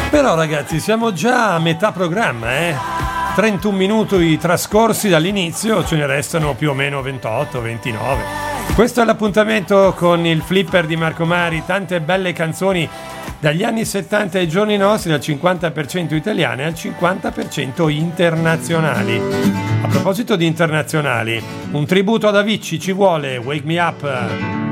Però ragazzi, siamo già a metà programma, 31 minuti trascorsi dall'inizio, ce ne restano più o meno 28, 29. Questo è l'appuntamento con il flipper di Marco Mari, tante belle canzoni dagli anni 70 ai giorni nostri, dal 50% italiane al 50% internazionali. A proposito di internazionali, un tributo ad Avicii ci vuole, Wake Me Up.